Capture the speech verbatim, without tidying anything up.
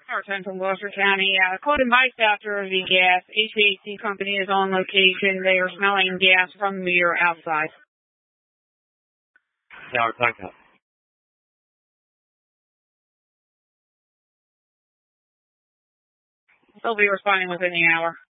Our ten from Gloucester County. Uh, code advice after the gas. H V A C company is on location. They are smelling gas from the meter outside. Tower, talk up. They'll be responding within the hour.